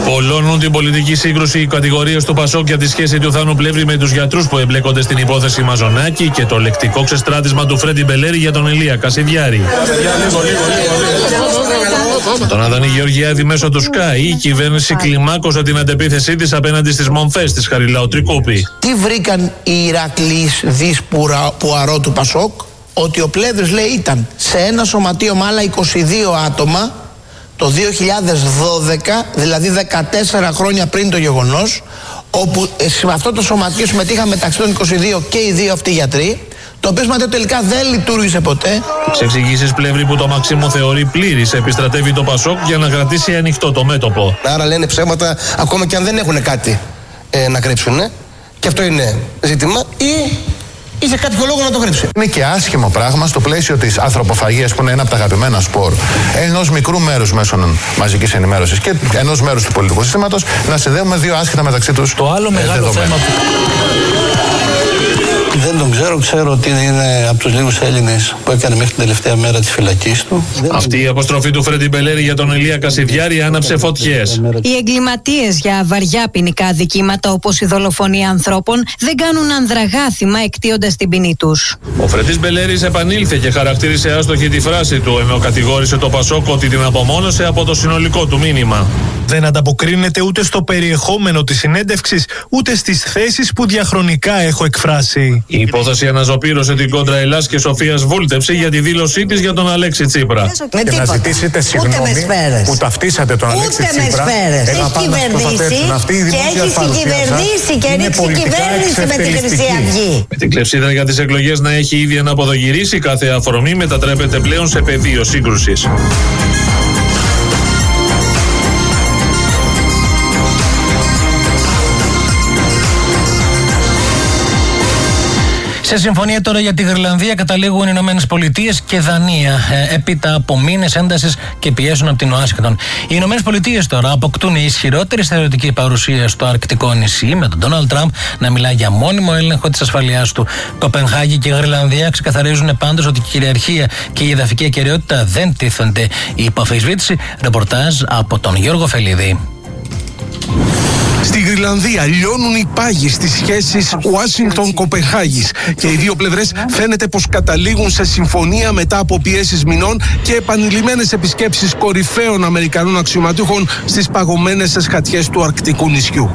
Πολλώνουν την πολιτική σύγκρουση οι κατηγορίες του Πασόκ για τη σχέση του Θάνου Πλεύρη με τους γιατρούς που εμπλέκονται στην υπόθεση Μαζονάκη και το λεκτικό ξεστράτισμα του Φρέντι Μπελέρη για τον Ηλία Κασιδιάρη. Τον Αδωνή Γεωργιάδη μέσω του ΣΚΑ, η κυβέρνηση κλιμάκωσε την αντεπίθεσή της απέναντι στις μομφές της Χαριλάου Τρικούπη. Τι βρήκαν οι Ηρακλείς δις Πουαρό του Πασόκ? Ότι ο Πλεύρης, λέει, ήταν σε ένα σωματείο με άλλα 22 άτομα το 2012, δηλαδή 14 χρόνια πριν το γεγονός, όπου σε αυτό το σωματείο συμμετείχαν μεταξύ των 22 και οι δύο αυτοί γιατροί, το οποίο σωματείο τελικά δεν λειτουργήσε ποτέ. Σε εξηγήσεις Πλεύρη που το Μαξίμου θεωρεί πλήρης, επιστρατεύει το Πασόκ για να κρατήσει ανοιχτό το μέτωπο. Άρα λένε ψέματα ακόμα και αν δεν έχουν κάτι να κρύψουν, και αυτό είναι ζήτημα, ή είχε κάποιο λόγο να το κρύψει. Είναι και άσχημο πράγμα στο πλαίσιο της ανθρωποφαγίας, που είναι ένα από τα αγαπημένα σπορ ενός μικρού μέρους μέσων μαζικής ενημέρωσης και ενός μέρους του πολιτικού συστήματος, να συνδέουμε δύο άσχετα μεταξύ τους. Το άλλο μεγάλο θέμα δεν τον ξέρω ότι είναι από τους λίγους Έλληνες που έκανε μέχρι την τελευταία μέρα της φυλακής του. Αυτή η αποστροφή του Φρέντι Μπελέρη για τον Ηλία Κασιδιάρη άναψε φωτιές. Οι εγκληματίες για βαριά ποινικά αδικήματα όπως η δολοφονία ανθρώπων δεν κάνουν ανδραγάθημα εκτείοντας την ποινή τους. Ο Φρέντις Μπελέρης επανήλθε και χαρακτήρισε άστοχη τη φράση του, ενώ κατηγόρησε το Πασόκ ότι την απομόνωσε από το συνολικό του μήνυμα. Δεν ανταποκρίνεται ούτε στο περιεχόμενο της συνέντευξης, ούτε στις θέσεις που διαχρονικά έχω εκφράσει. Η υπόθεση αναζωπήρωσε την κόντρα Ελλάς και Σοφίας Βούλτεψη για τη δήλωσή της για τον Αλέξη Τσίπρα. Και να ζητήσετε συγγνώμη που ταυτίσατε τον Αλέξη Τσίπρα. Έχει κυβερνήσει και έχει συγκυβερνήσει και ρίξει κυβέρνηση με τη Χρυσή Αυγή. Με την κλεψίδρα για τις εκλογές να έχει ήδη αναποδογυρίσει, κάθε αφορμή μετατρέπεται πλέον σε πεδίο σύγκρουσης. Σε συμφωνία τώρα για τη Γροιλανδία καταλήγουν οι Ηνωμένες Πολιτείες και Δανία, έπειτα από μήνες έντασης και πιέσεων από την Ουάσιγκτον. Οι Ηνωμένες Πολιτείες τώρα αποκτούν ισχυρότερη στρατιωτική παρουσία στο αρκτικό νησί, με τον Ντόναλντ Τραμπ να μιλάει για μόνιμο έλεγχο της ασφαλείας του. Κοπενχάγη και Γροιλανδία ξεκαθαρίζουν πάντως ότι η κυριαρχία και η εδαφική ακεραιότητα δεν τίθενται υπό αμφισβήτηση. Ρεπορτάζ από τον Γιώργο Φελίδη. Στη Γροιλανδία λιώνουν οι πάγοι στις σχέσεις Ουάσιγκτον-Κοπενχάγης και οι δύο πλευρές φαίνεται πως καταλήγουν σε συμφωνία μετά από πιέσεις μηνών και επανειλημμένες επισκέψεις κορυφαίων Αμερικανών αξιωματούχων στις παγωμένες εσχατιές του αρκτικού νησιού.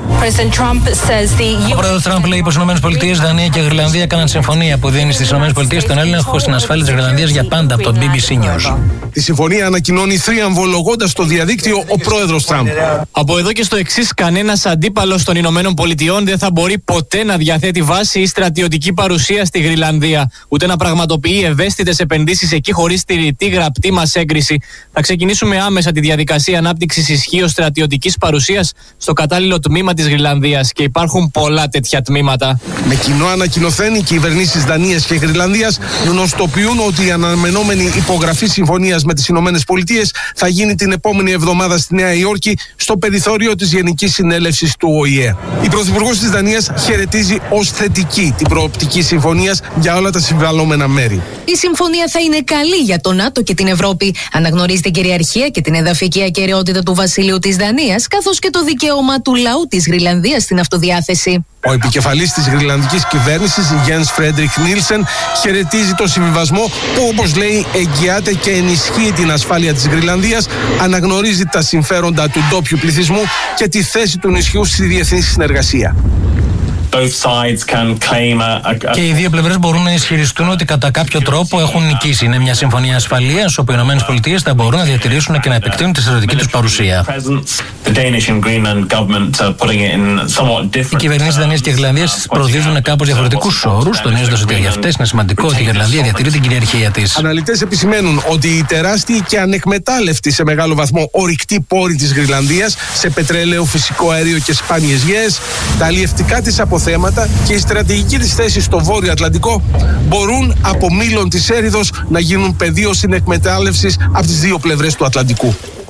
Ο πρόεδρος Τραμπ λέει πως οι ΗΠΑ, Δανία και Γροιλανδία έκαναν συμφωνία που δίνει στις ΗΠΑ τον έλεγχο στην ασφάλεια της Γροιλανδίας για πάντα από το BBC News. Τη συμφωνία ανακοινώνει θριαμβολογώντας στο διαδίκτυο ο πρόεδρος Τραμπ. Από εδώ και στο εξής, κανένας αντίπαλος των Ηνωμένων Πολιτειών δεν θα μπορεί ποτέ να διαθέτει βάση ή στρατιωτική παρουσία στη Γροιλανδία, ούτε να πραγματοποιεί ευαίσθητες επενδύσεις εκεί χωρίς τη ρητή γραπτή μας έγκριση. Θα ξεκινήσουμε άμεσα τη διαδικασία ανάπτυξης ισχύως στρατιωτικής παρουσίας στο κατάλληλο τμήμα της Γροιλανδίας και υπάρχουν πολλά τέτοια τμήματα. Με κοινό ανακοινωθέν, οι κυβερνήσεις Δανίας και Γροιλανδίας γνωστοποιούν ότι η αναμενόμενη υπογραφή συμφωνίας με τις Ηνωμένες Πολιτείες θα γίνει την επόμενη εβδομάδα στη Νέα Υόρκη, στο περιθώριο της Γενικής Συνέλευσης του ΟΗΕ. Η Πρωθυπουργός της Δανίας χαιρετίζει ως θετική την προοπτική συμφωνίας για όλα τα συμβαλόμενα μέρη. Η συμφωνία θα είναι καλή για το ΝΑΤΟ και την Ευρώπη. Αναγνωρίζει την κυριαρχία και την εδαφική ακεραιότητα του Βασιλείου της Δανίας, καθώς και το δικαίωμα του λαού της Γροιλανδίας στην αυτοδιάθεση. Ο επικεφαλής της γροιλανδικής κυβέρνησης, Γιένς Φρέντρικ Νίλσεν, χαιρετίζει το συμβιβασμό που, όπως λέει, εγγυάται και ενισχύει την ασφάλεια της Γροιλανδίας, αναγνωρίζει τα συμφέροντα του ντόπιου πληθυσμού και τη θέση του νησιού στη διεθνή συνεργασία. Και οι δύο πλευρές μπορούν να ισχυριστούν ότι κατά κάποιο τρόπο έχουν νικήσει. Είναι μια συμφωνία ασφαλείας όπου οι ΗΠΑ θα μπορούν να διατηρήσουν και να επεκτείνουν τη στρατιωτική τους παρουσία. Οι κυβερνήσεις Δανίας και Γροιλανδίας προδίδουν κάπως διαφορετικούς όρους, τονίζοντας ότι για αυτές είναι σημαντικό ότι η Γροιλανδία διατηρεί την κυριαρχία της. Αναλυτές επισημαίνουν ότι οι τεράστιοι και ανεκμετάλλευτοι σε μεγάλο βαθμό ορυκτοί πόροι της Γροιλανδίας σε πετρέλαιο, φυσικό αέριο και σπάνιες γέες, τα αλλιευτικά της αποθέματα και η στρατηγική της θέση στο Βόρειο Ατλαντικό μπορούν από μήλον της έριδος να γίνουν πεδίο συνεκμετάλλευσης από τις δύο πλευρές του Ατλαντικού.